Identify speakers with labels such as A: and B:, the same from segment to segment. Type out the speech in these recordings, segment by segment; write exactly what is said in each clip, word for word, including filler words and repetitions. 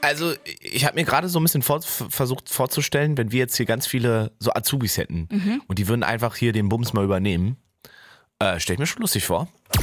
A: Also ich habe mir gerade so ein bisschen vor, versucht vorzustellen, wenn wir jetzt hier ganz viele so Azubis hätten mhm. und die würden einfach hier den Bums mal übernehmen. Äh, stell ich mir schon lustig vor.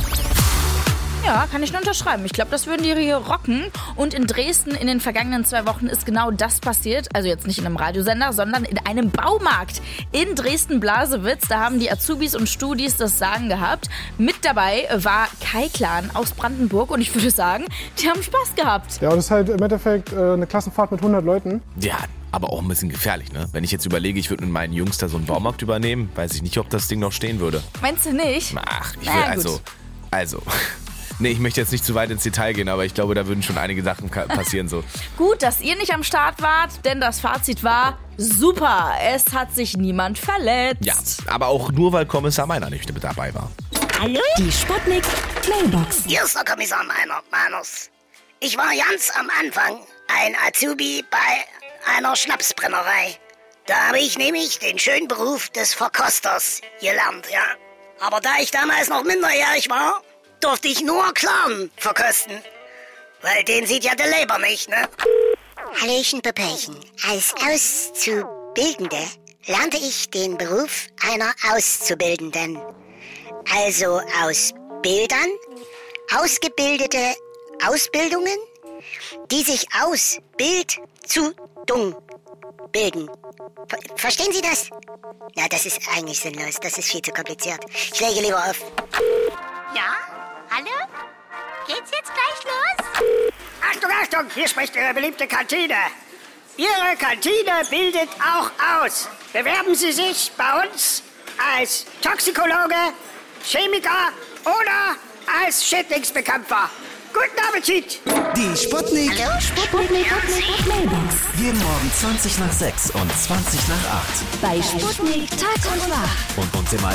B: Ja, kann ich nur unterschreiben. Ich glaube, das würden die hier rocken. Und in Dresden in den vergangenen zwei Wochen ist genau das passiert. Also jetzt nicht in einem Radiosender, sondern in einem Baumarkt in Dresden-Blasewitz. Da haben die Azubis und Studis das Sagen gehabt. Mit dabei war Kai Klan aus Brandenburg. Und ich würde sagen, die haben Spaß gehabt.
C: Ja, das ist halt im Endeffekt äh, eine Klassenfahrt mit hundert Leuten.
A: Ja, aber auch ein bisschen gefährlich, ne? Wenn ich jetzt überlege, ich würde mit meinen Jungs da so einen Baumarkt übernehmen, weiß ich nicht, ob das Ding noch stehen würde.
B: Meinst du nicht?
A: Ach, ich will
B: naja,
A: also... Also... Nee, ich möchte jetzt nicht zu weit ins Detail gehen, aber ich glaube, da würden schon einige Sachen passieren. So.
B: Gut, dass ihr nicht am Start wart, denn das Fazit war super. Es hat sich niemand verletzt.
A: Ja, aber auch nur, weil Kommissar Meiner nicht mit dabei war.
D: Hallo? Die Sputnik Mailbox.
E: Hier ist der Kommissar Meiner, Meiners. Ich war ganz am Anfang ein Azubi bei einer Schnapsbrennerei. Da habe ich nämlich den schönen Beruf des Verkosters gelernt, ja. Aber da ich damals noch minderjährig war, durfte ich nur Clown verkosten. Weil den sieht ja der Leber nicht, ne? Hallöchen, Pöpöchen. Als Auszubildende lernte ich den Beruf einer Auszubildenden. Also aus Bildern, ausgebildete Ausbildungen, die sich aus Bild zu Dung bilden. Ver- Verstehen Sie das? Na, das ist eigentlich sinnlos. Das ist viel zu kompliziert. Ich lege lieber auf.
F: Ja? Hallo? Geht's jetzt gleich los?
G: Achtung, Achtung, hier spricht Ihre beliebte Kantine. Ihre Kantine bildet auch aus. Bewerben Sie sich bei uns als Toxikologe, Chemiker oder als Schädlingsbekämpfer. Guten Appetit!
H: Die Sputnik.
E: Hallo,
D: Sputnik Mailbox.
H: Jeden Morgen zwanzig nach sechs und zwanzig nach acht.
D: Bei Sputnik Tag und Nacht.
H: Und uns im